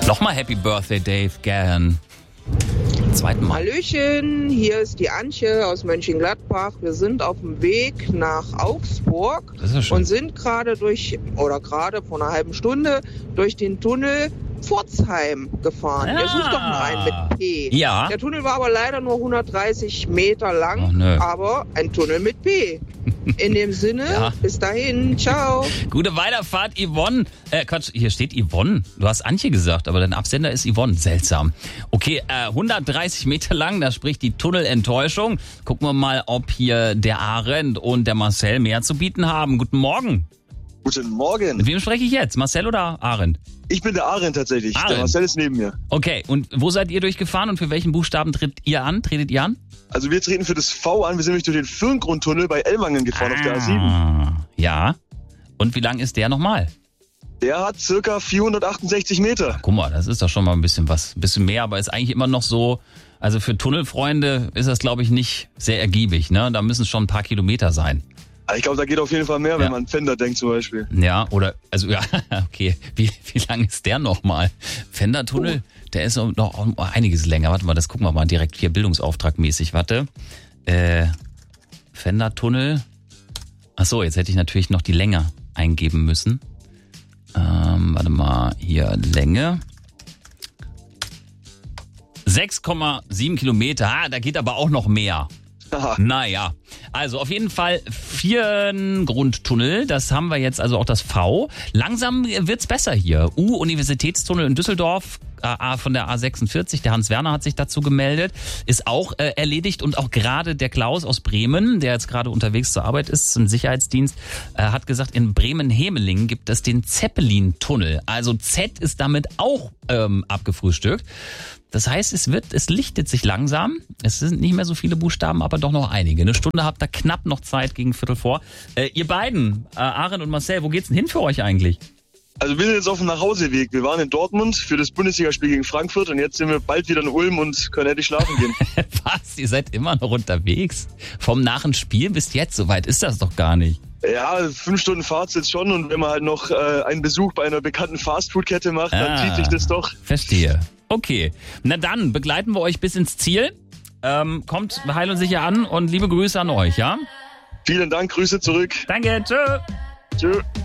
Nochmal Happy Birthday, Dave, gern. Zweiten Mal. Hallöchen, hier ist die Antje aus Mönchengladbach. Wir sind auf dem Weg nach Augsburg Das ist ja schön. und sind gerade vor einer halben Stunde durch den Tunnel Pforzheim gefahren. Ja. Ihr sucht doch mal einen mit P. Ja. Der Tunnel war aber leider nur 130 Meter lang, Ach, nö. aber ein Tunnel mit P. In dem Sinne, Ja. bis dahin, ciao. Gute Weiterfahrt, Yvonne. Quatsch, hier steht Yvonne. Du hast Antje gesagt, aber dein Absender ist Yvonne. Seltsam. Okay, 130 Meter lang, da spricht die Tunnelenttäuschung. Gucken wir mal, ob hier der Arend und der Marcel mehr zu bieten haben. Guten Morgen. Guten Morgen. Mit wem spreche ich jetzt? Marcel oder Arend? Ich bin der Arend tatsächlich. Arend. Der Marcel ist neben mir. Okay, und wo seid ihr durchgefahren und für welchen Buchstaben tretet ihr an? Also wir treten für das V an. Wir sind nämlich durch den Firngrundtunnel bei Ellwangen gefahren auf der A7. Ja. Und wie lang ist der nochmal? Der hat circa 468 Meter. Guck mal, das ist doch schon mal ein bisschen was. Ein bisschen mehr, aber ist eigentlich immer noch so, also für Tunnelfreunde ist das, glaube ich, nicht sehr ergiebig, ne? Da müssen es schon ein paar Kilometer sein. Aber ich glaube, da geht auf jeden Fall mehr, Ja. wenn man an Fender denkt zum Beispiel. Ja, oder, also ja, okay. Wie lang ist der nochmal? Fender-Tunnel, der ist noch um einiges länger. Warte mal, das gucken wir mal direkt hier bildungsauftragmäßig. Warte. Fender-Tunnel. Ach so, jetzt hätte ich natürlich noch die Länge eingeben müssen. Warte mal, hier Länge. 6,7 Kilometer. Ah, da geht aber auch noch mehr. Aha. Naja, also auf jeden Fall 4 Grundtunnel, das haben wir jetzt, also auch das V. Langsam wird's besser hier. Universitätstunnel in Düsseldorf, von der A46, der Hans Werner hat sich dazu gemeldet, ist auch erledigt und auch gerade der Klaus aus Bremen, der jetzt gerade unterwegs zur Arbeit ist, zum Sicherheitsdienst, hat gesagt, in Bremen-Hemelingen gibt es den Zeppelin-Tunnel. Also Z ist damit auch abgefrühstückt. Das heißt, es lichtet sich langsam. Es sind nicht mehr so viele Buchstaben, aber doch noch einige. Eine Stunde habt ihr knapp noch Zeit gegen 3:15. Ihr beiden, Arend und Marcel, wo geht's denn hin für euch eigentlich? Also wir sind jetzt auf dem Nachhauseweg. Wir waren in Dortmund für das Bundesligaspiel gegen Frankfurt und jetzt sind wir bald wieder in Ulm und können endlich schlafen gehen. Was? Ihr seid immer noch unterwegs? Vom nach dem Spiel bis jetzt? So weit ist das doch gar nicht. Ja, 5 Stunden Fahrt jetzt schon und wenn man halt noch einen Besuch bei einer bekannten Fastfood-Kette macht, dann zieht sich das doch. Verstehe. Okay. Na dann, begleiten wir euch bis ins Ziel. Kommt heil und sicher an und liebe Grüße an euch, ja? Vielen Dank, Grüße zurück. Danke, tschö. Tschö.